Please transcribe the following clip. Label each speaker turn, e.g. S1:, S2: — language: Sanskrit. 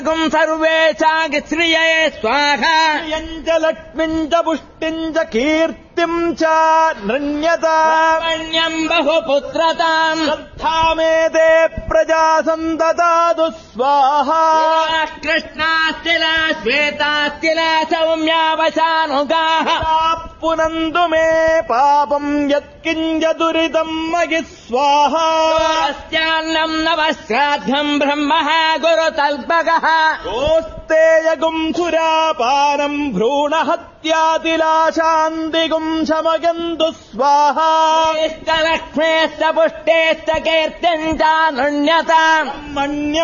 S1: सर्वे चागिश्रिये स्वाहा
S2: यञ्च लक्ष्मीम् च पुष्टिम् च कीर्तिम् च नृण्यता
S1: पुण्यम् बहुपुत्रताम्
S2: श्रद्धामेते प्रजा सन्ततादु स्वाहा
S1: कृष्णास्तिला श्वेतास्तिला सौम्यावशानुगाः
S2: पुनन्तु मे पापम् यत्किञ्च दुरितम् मयि स्वाहा
S1: अस्यान्नम् नवश्राद्धम् ब्रह्मः गुरुतल्पगः
S2: कोस्तेयगुम् सुरापानम् भ्रूणहत्यातिलाशान्तिगुम् शमयन्तु स्वाहा
S1: लक्ष्मेश्च पुष्टेश्च कीर्तिम् च नृण्यताम्